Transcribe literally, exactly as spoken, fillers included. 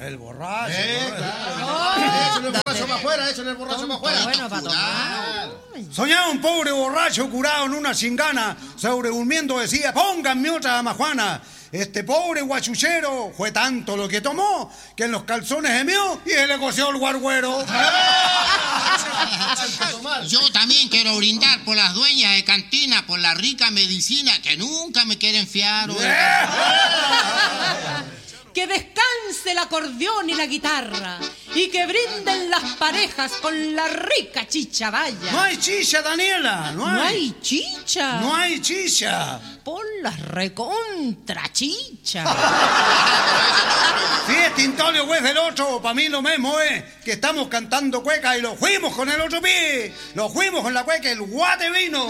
El borracho. Eh, claro. Oh, Eso en el borracho para afuera, eso en el borracho para afuera. Bueno, para tomar. Soñaba un pobre borracho curado en una chingana, sobredurmiendo decía, pónganme otra majuana. Este pobre guachuchero fue tanto lo que tomó que en los calzones gemió y se le coció el guarguero. Yo también quiero brindar por las dueñas de cantina, por la rica medicina que nunca me quieren fiar. Que descanse el acordeón y la guitarra y que brinden las parejas con la rica chicha vaya. No hay chicha, Daniela, no hay. No hay chicha. No hay chicha. Pon las recontra chicha. Si es Tintolio o es del otro, para mí lo mismo es que estamos cantando cueca y lo fuimos con el otro pie. Lo fuimos con la cueca, el guate vino.